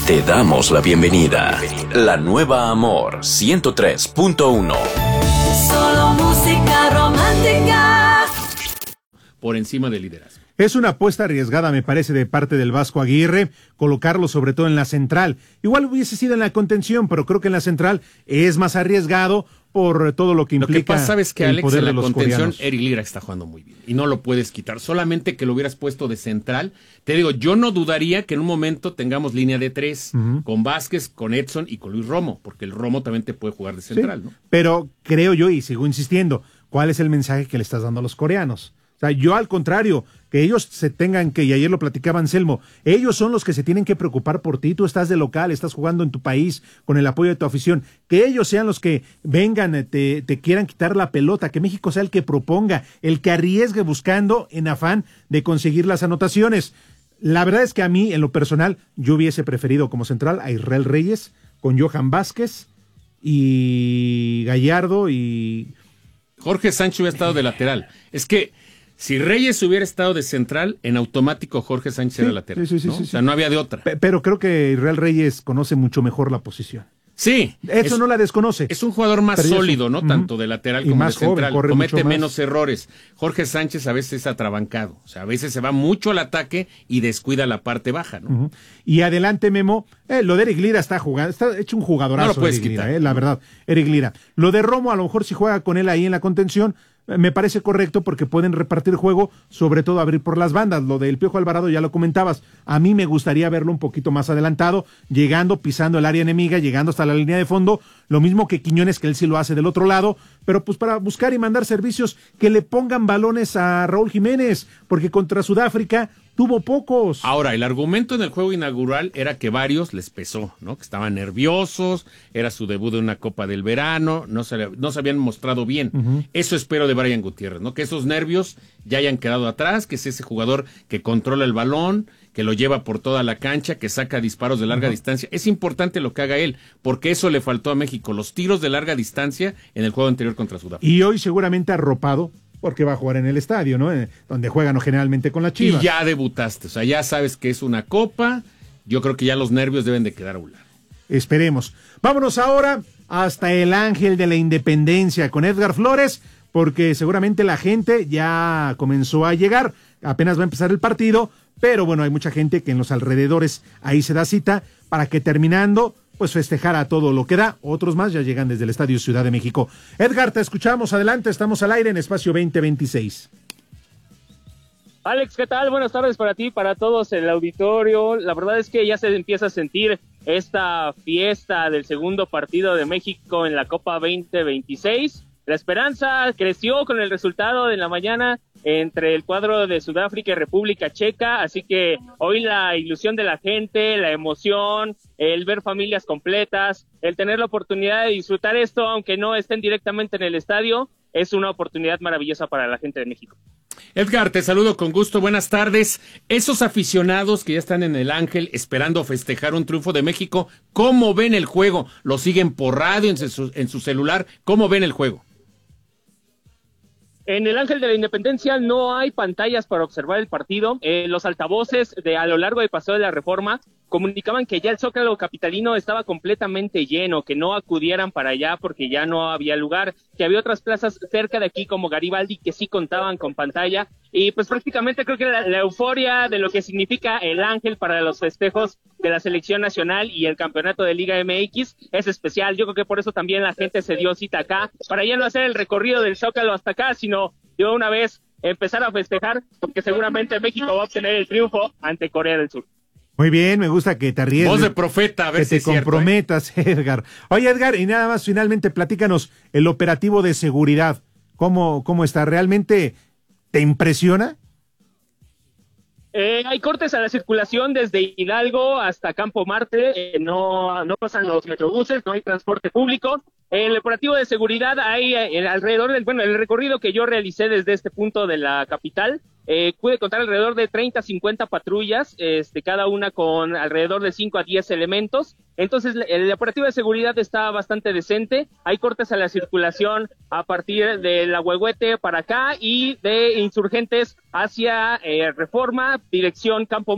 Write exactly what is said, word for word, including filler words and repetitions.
Te damos la bienvenida. La nueva Amor ciento tres punto uno. Solo música romántica. Por encima del liderazgo. Es una apuesta arriesgada, me parece, de parte del Vasco Aguirre, colocarlo sobre todo en la central. Igual hubiese sido en la contención, pero creo que en la central es más arriesgado por todo lo que implica. Lo que pasa es que, el Alex, poder en la de los contención, coreanos. Eric Lira está jugando muy bien y no lo puedes quitar. Solamente que lo hubieras puesto de central. Te digo, yo no dudaría que en un momento tengamos línea de tres, uh-huh. con Vázquez, con Edson y con Luis Romo, porque el Romo también te puede jugar de central, sí, ¿no? Pero creo yo, y sigo insistiendo, ¿cuál es el mensaje que le estás dando a los coreanos? O sea, yo al contrario, que ellos se tengan que, y ayer lo platicaba Anselmo, ellos son los que se tienen que preocupar por ti, tú estás de local, estás jugando en tu país con el apoyo de tu afición, que ellos sean los que vengan, te, te quieran quitar la pelota, que México sea el que proponga, el que arriesgue buscando en afán de conseguir las anotaciones. La verdad es que a mí, en lo personal, yo hubiese preferido como central a Israel Reyes, con Johan Vázquez y Gallardo y... Jorge Sánchez hubiera estado de lateral. Es que si Reyes hubiera estado de central, en automático Jorge Sánchez sí, era lateral. Sí, sí, ¿no? sí, sí, o sea, no había de otra. Pero creo que Israel Reyes conoce mucho mejor la posición. Sí. Eso es, no la desconoce. Es un jugador más pero sólido, ¿no? Uh-huh. Tanto de lateral y como más de central. Joven, comete menos más. errores. Jorge Sánchez a veces es atrabancado. O sea, a veces se va mucho al ataque y descuida la parte baja, ¿no? Uh-huh. Y adelante, Memo. Eh, lo de Eric Lira está jugando, está hecho un jugadorazo. No lo puedes Eric quitar. Lira, eh, la verdad, Eric Lira. Lo de Romo, a lo mejor si juega con él ahí en la contención, me parece correcto porque pueden repartir juego, sobre todo abrir por las bandas. Lo del Piojo Alvarado ya lo comentabas. A mí me gustaría verlo un poquito más adelantado, llegando, pisando el área enemiga, llegando hasta la línea de fondo. Lo mismo que Quiñones, que él sí lo hace del otro lado, pero pues para buscar y mandar servicios que le pongan balones a Raúl Jiménez, porque contra Sudáfrica tuvo pocos. Ahora, el argumento en el juego inaugural era que varios les pesó, ¿no? Que estaban nerviosos, era su debut de una Copa del Verano, no se, no se habían mostrado bien. Uh-huh. Eso espero de Brian Gutiérrez, ¿no? Que esos nervios ya hayan quedado atrás, que es ese jugador que controla el balón, que lo lleva por toda la cancha, que saca disparos de larga uh-huh. distancia. Es importante lo que haga él, porque eso le faltó a México, los tiros de larga distancia en el juego anterior contra Sudáfrica. Y hoy seguramente arropado, porque va a jugar en el estadio, ¿no? Eh, donde juegan generalmente con la Chivas. Y ya debutaste, o sea, ya sabes que es una copa, yo creo que ya los nervios deben de quedar a un lado. Esperemos. Vámonos ahora hasta el Ángel de la Independencia con Edgar Flores, porque seguramente la gente ya comenzó a llegar, apenas va a empezar el partido, pero bueno, hay mucha gente que en los alrededores ahí se da cita para que terminando pues festejar a todo lo que da. Otros más ya llegan desde el Estadio Ciudad de México. Edgar, te escuchamos, adelante, estamos al aire en Espacio veinte veintiséis. Alex, ¿qué tal? Buenas tardes para ti, para todos en el auditorio. La verdad es que ya se empieza a sentir esta fiesta del segundo partido de México en la Copa veinte veintiséis. La esperanza creció con el resultado de la mañana entre el cuadro de Sudáfrica y República Checa, así que hoy la ilusión de la gente, la emoción, el ver familias completas, el tener la oportunidad de disfrutar esto, aunque no estén directamente en el estadio, es una oportunidad maravillosa para la gente de México. Edgar, te saludo con gusto, buenas tardes. Esos aficionados que ya están en el Ángel esperando festejar un triunfo de México, ¿cómo ven el juego? ¿Lo siguen por radio, en su, en su celular? ¿Cómo ven el juego? En el Ángel de la Independencia no hay pantallas para observar el partido. Eh, los altavoces de a lo largo del Paseo de la Reforma comunicaban que ya el Zócalo capitalino estaba completamente lleno, que no acudieran para allá porque ya no había lugar, que había otras plazas cerca de aquí como Garibaldi que sí contaban con pantalla, y pues prácticamente creo que la, la euforia de lo que significa el Ángel para los festejos de la selección nacional y el campeonato de Liga M X es especial. Yo creo que por eso también la gente se dio cita acá, para ya no hacer el recorrido del Zócalo hasta acá, sino de una vez empezar a festejar, porque seguramente México va a obtener el triunfo ante Corea del Sur. Muy bien, me gusta que te arriesgues. Voz de profeta, a ver que si te es cierto, comprometas, ¿eh? Edgar. Oye, Edgar, y nada más, finalmente, platícanos el operativo de seguridad. ¿Cómo, cómo está? ¿Realmente te impresiona? Eh, hay cortes a la circulación desde Hidalgo hasta Campo Marte, eh, no, no pasan los metrobuses, no hay transporte público. El operativo de seguridad hay eh, alrededor del, bueno, el recorrido que yo realicé desde este punto de la capital, eh, pude contar alrededor de treinta, cincuenta patrullas, este, cada una con alrededor de cinco a diez elementos. Entonces, el operativo de seguridad está bastante decente. Hay cortes a la circulación a partir de la Huehuete para acá y de Insurgentes hacia eh, Reforma, dirección Campo